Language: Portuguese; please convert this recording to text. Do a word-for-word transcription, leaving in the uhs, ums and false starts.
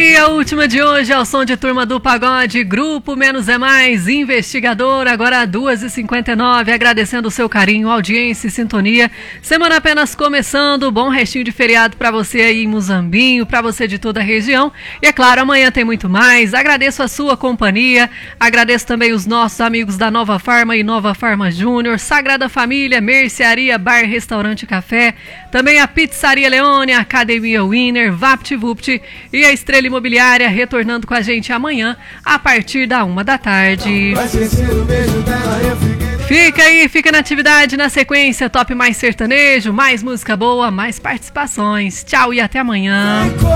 aí, a última de hoje é o som de Turma do Pagode, Grupo Menos é Mais, Investigador, agora duas e cinquenta e nove, agradecendo o seu carinho, audiência e sintonia. Semana apenas começando, bom restinho de feriado para você aí em Muzambinho, para você de toda a região. E é claro, amanhã tem muito mais. Agradeço a sua companhia, agradeço também os nossos amigos da Nova Farma e Nova Farma Júnior, Sagrada Família, Mercearia, Bar, Restaurante Café, também a Pizzaria Leone, a Academia Winner, VaptVupt e a Estrela Imobiliária retornando com a gente amanhã a partir da uma da tarde. Fica aí, fica na atividade, na sequência, Top Mais Sertanejo, mais música boa, mais participações. Tchau e até amanhã.